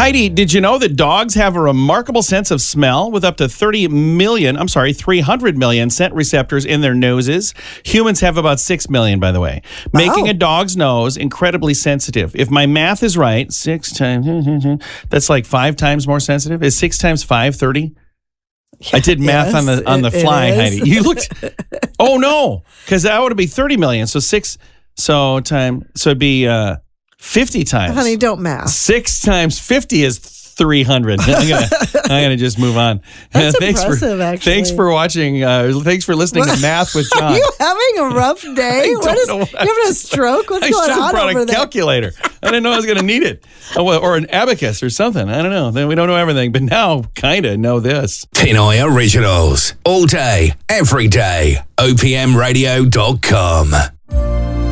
Heidi, did you know that dogs have a remarkable sense of smell with up to 300 million scent receptors in their noses? Humans have about 6 million, by the way, making a dog's nose incredibly sensitive. If my math is right, 6 times, that's like 5 times more sensitive. Is 6 times 5, 30? I did math on the fly, Heidi. You looked. Oh no, because that would be 30 million. So 6. So it'd be 50 times. Honey, don't math. 6 times 50 is 300. I'm gonna just move on. That's impressive, actually. Thanks for watching. Thanks for listening to Math with John. Are you having a rough day? You having a stroke? What's going on over there? I should have brought a calculator. I didn't know I was going to need it. Or an abacus or something. I don't know. Then we don't know everything, but now kind of know this. Pinoy Originals. All day, every day. OPMradio.com.